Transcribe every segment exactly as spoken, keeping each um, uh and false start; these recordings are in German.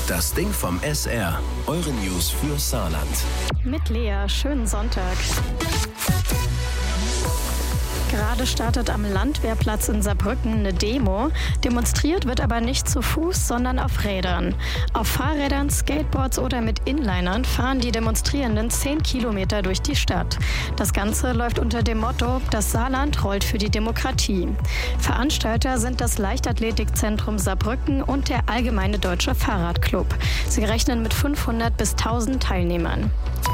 Das Ding vom S R. Eure News für Saarland. Mit Lea, schönen Sonntag. Gerade startet am Landwehrplatz in Saarbrücken eine Demo. Demonstriert wird aber nicht zu Fuß, sondern auf Rädern. Auf Fahrrädern, Skateboards oder mit Inlinern fahren die Demonstrierenden zehn Kilometer durch die Stadt. Das Ganze läuft unter dem Motto, das Saarland rollt für die Demokratie. Veranstalter sind das Leichtathletikzentrum Saarbrücken und der Allgemeine Deutsche Fahrradclub. Sie rechnen mit fünfhundert bis tausend Teilnehmern.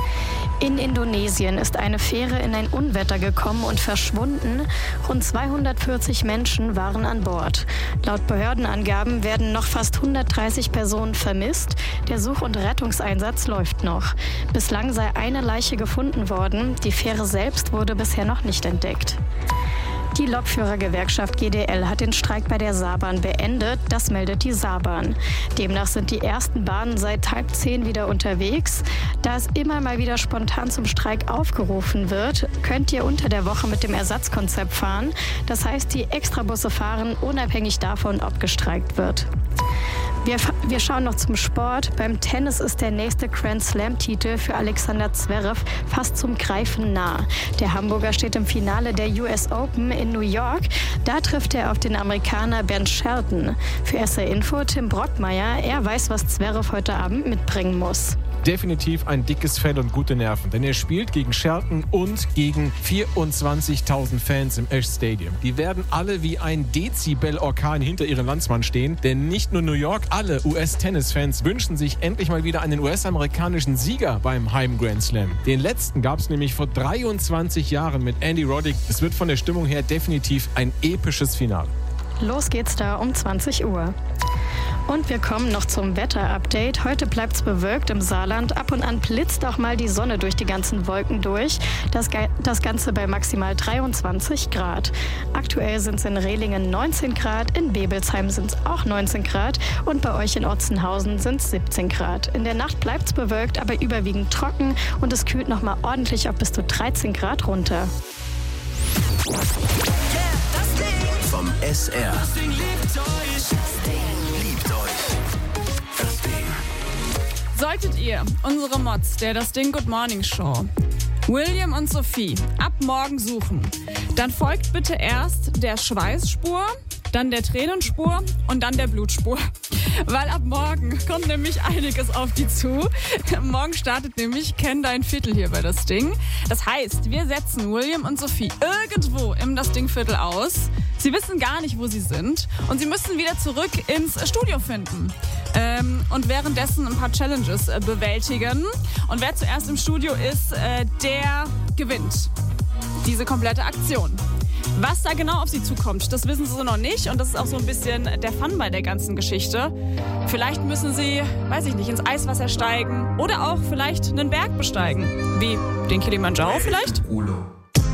In Indonesien ist eine Fähre in ein Unwetter gekommen und verschwunden. Rund zweihundertvierzig Menschen waren an Bord. Laut Behördenangaben werden noch fast hundertdreißig Personen vermisst. Der Such- und Rettungseinsatz läuft noch. Bislang sei eine Leiche gefunden worden. Die Fähre selbst wurde bisher noch nicht entdeckt. Die Lokführergewerkschaft G D L hat den Streik bei der Saarbahn beendet, das meldet die Saarbahn. Demnach sind die ersten Bahnen seit halb zehn wieder unterwegs. Da es immer mal wieder spontan zum Streik aufgerufen wird, könnt ihr unter der Woche mit dem Ersatzkonzept fahren. Das heißt, die Extrabusse fahren unabhängig davon, ob gestreikt wird. Wir, wir schauen noch zum Sport. Beim Tennis ist der nächste Grand Slam-Titel für Alexander Zverev fast zum Greifen nah. Der Hamburger steht im Finale der U S Open in New York. Da trifft er auf den Amerikaner Bernd Shelton. Für S R Info Tim Brockmeier. Er weiß, was Zverev heute Abend mitbringen muss. Definitiv ein dickes Fell und gute Nerven, denn er spielt gegen Shelton und gegen vierundzwanzigtausend Fans im Ash Stadium. Die werden alle wie ein Dezibel-Orkan hinter ihrem Landsmann stehen, denn nicht nur New York, alle U S-Tennis-Fans wünschen sich endlich mal wieder einen U S-amerikanischen Sieger beim Heim-Grand Slam. Den letzten gab es nämlich vor dreiundzwanzig Jahren mit Andy Roddick. Es wird von der Stimmung her definitiv ein episches Finale. Los geht's da um zwanzig Uhr. Und wir kommen noch zum Wetter-Update. Heute bleibt's bewölkt im Saarland. Ab und an blitzt auch mal die Sonne durch die ganzen Wolken durch. Das, das Ganze bei maximal dreiundzwanzig Grad. Aktuell sind es in Rehlingen neunzehn Grad, in Bebelsheim sind es auch neunzehn Grad und bei euch in Otzenhausen sind es siebzehn Grad. In der Nacht bleibt's bewölkt, aber überwiegend trocken und es kühlt noch mal ordentlich auf bis zu dreizehn Grad runter. Vom S R. Solltet ihr unsere Mods der Das Ding Good Morning Show, William und Sophie, ab morgen suchen, dann folgt bitte erst der Schweißspur, dann der Tränenspur und dann der Blutspur. Weil ab morgen kommt nämlich einiges auf die zu. Morgen startet nämlich Kenn dein Viertel hier bei Das Ding. Das heißt, wir setzen William und Sophie irgendwo im Das Ding Viertel aus. Sie wissen gar nicht, wo sie sind und sie müssen wieder zurück ins Studio finden. Ähm, und währenddessen ein paar Challenges äh, bewältigen. Und wer zuerst im Studio ist, äh, der gewinnt diese komplette Aktion. Was da genau auf sie zukommt, das wissen sie noch nicht. Und das ist auch so ein bisschen der Fun bei der ganzen Geschichte. Vielleicht müssen sie, weiß ich nicht, ins Eiswasser steigen oder auch vielleicht einen Berg besteigen. Wie den Kilimanjaro vielleicht? Ulo.